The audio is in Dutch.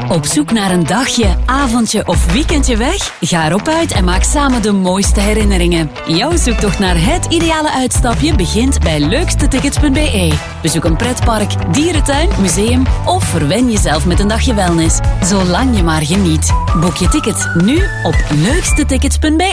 Op zoek naar een dagje, avondje of weekendje weg? Ga erop uit en maak samen de mooiste herinneringen. Jouw zoektocht naar het ideale uitstapje begint bij leukstetickets.be. Bezoek een pretpark, dierentuin, museum of verwen jezelf met een dagje wellness. Zolang je maar geniet. Boek je tickets nu op leukstetickets.be.